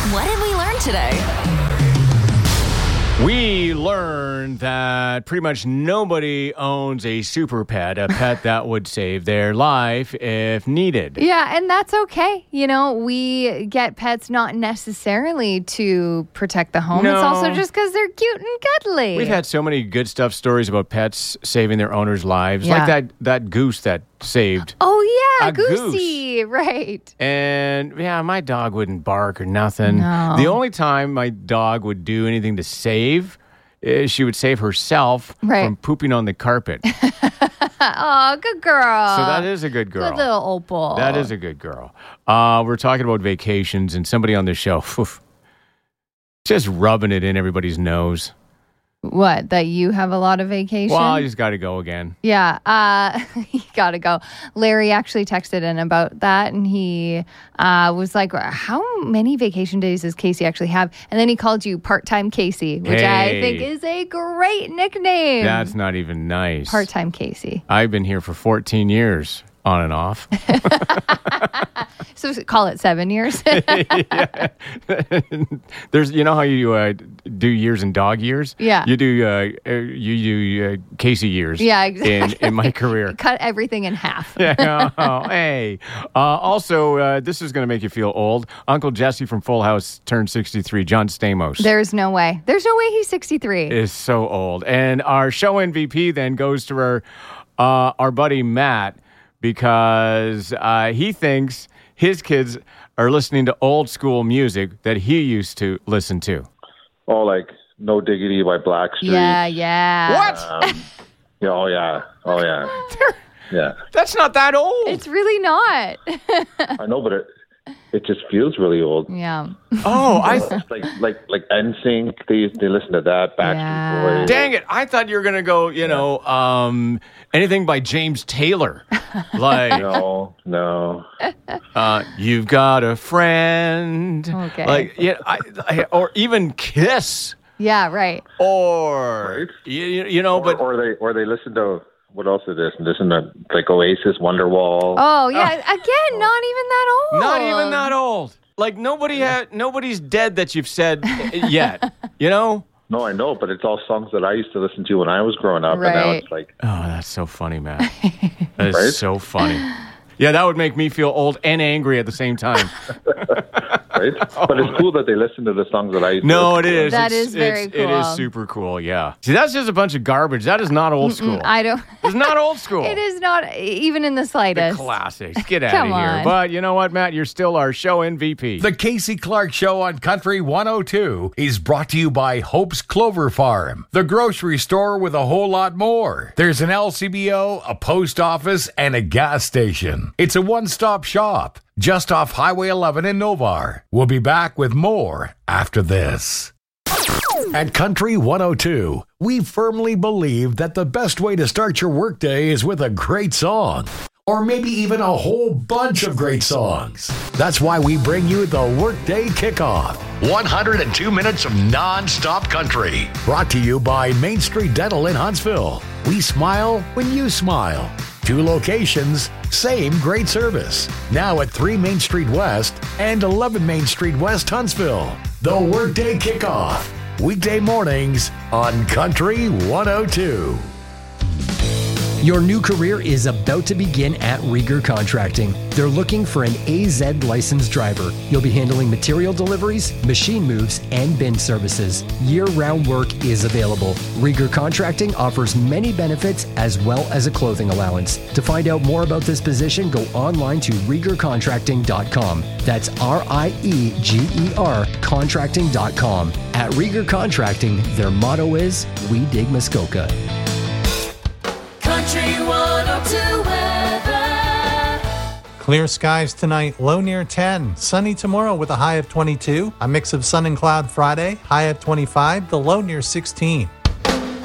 What did we learn today? We learned that pretty much nobody owns a super pet, a pet that would save their life if needed. Yeah, and that's okay. You know, we get pets not necessarily to protect the home. No. It's also just because they're cute and cuddly. We've had so many good stuff stories about pets saving their owners' lives. Yeah. Like that goose that saved. Oh, yeah, A Goosey. Right. And yeah, my dog wouldn't bark or nothing. No. The only time my dog would do anything to save is she would save herself from pooping on the carpet. Oh, good girl. So that is a good girl. Good little opal. That is a good girl. We're talking about vacations, and somebody on the show, just rubbing it in everybody's nose. What, that you have a lot of vacation? Well, you just got to go again. Yeah, you got to go. Larry actually texted in about that, and he was like, how many vacation days does Casey actually have? And then he called you Part-Time Casey, which I think is a great nickname. That's not even nice. Part-Time Casey. I've been here for 14 years, on and off. So call it 7 years. There's, you know how you do years and dog years? Yeah. You do Casey years. Yeah, exactly. In my career. Cut everything in half. Yeah. Oh, hey. Also, this is going to make you feel old. Uncle Jesse from Full House turned 63. John Stamos. There's no way. There's no way he's 63. Is so old. And our show MVP then goes to our buddy Matt, because he thinks his kids are listening to old school music that he used to listen to. Oh, like No Diggity by Blackstreet. Yeah. What? Yeah, oh, yeah. Yeah. That's not that old. It's really not. I know, but it just feels really old. Yeah. Oh, like NSYNC, they listen to that. Backstreet Boys. Dang it! I thought you were gonna go, anything by James Taylor, like no. You've Got a Friend, Okay. like or even Kiss, Yeah, right. or Right. Or they listen to. What else is this? Listen to like Oasis, Wonderwall. Oh, yeah. Again, not even that old. not even that old. Like nobody's dead that you've said yet. You know? No, I know, but it's all songs that I used to listen to when I was growing up, and now Right. it's like, Oh, that's so funny, Matt. That is Right? so funny. Yeah, that would make me feel old and angry at the same time. right? But it's cool that they listen to the songs that I used to No, listen it to. is. That is very It cool. is super cool, yeah. See, that's just a bunch of garbage. That is not old school. I don't. It's not old school. It is not even in the The slightest. classics. Get out Come of here. on. But you know what, Matt? You're still our show MVP. The Casey Clark Show on Country 102 is brought to you by Hope's Clover Farm, the grocery store with a whole lot more. There's an LCBO, a post office, and a gas station. It's a one-stop shop just off Highway 11 in Novar. We'll be back with more after this. At Country 102, we firmly believe that the best way to start your workday is with a great song. Or maybe even a whole bunch of great songs. That's why we bring you the Workday Kickoff. 102 minutes of non-stop country. Brought to you by Main Street Dental in Huntsville. We smile when you smile. 2 locations, same great service. Now at 3 Main Street West and 11 Main Street West, Huntsville. The Workday Kickoff. Weekday mornings on Country 102. Your new career is about to begin at Rieger Contracting. They're looking for an AZ licensed driver. You'll be handling material deliveries, machine moves, and bin services. Year-round work is available. Rieger Contracting offers many benefits as well as a clothing allowance. To find out more about this position, go online to RiegerContracting.com. That's RIEGER contracting.com. At Rieger Contracting, their motto is, "We dig Muskoka." Country 102 weather. Clear skies tonight, low near 10. Sunny tomorrow with a high of 22. A mix of sun and cloud Friday, high of 25, the low near 16.